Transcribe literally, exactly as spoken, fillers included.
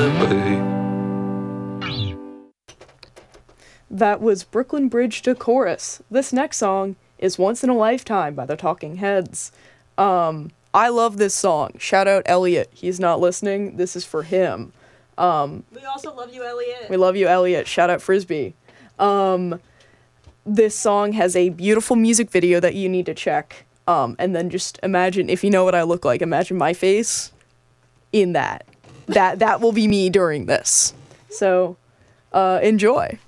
That was Brooklyn Bridge to chorus. This next song is Once in a Lifetime by the Talking Heads. Um, I love this song. Shout out Elliot. He's not listening. This is for him. Um, we also love you, Elliot. We love you, Elliot. Shout out Frisbee. Um, this song has a beautiful music video that you need to check. Um, and then just imagine, if you know what I look like, imagine my face in that. That that will be me during this. So, uh, enjoy.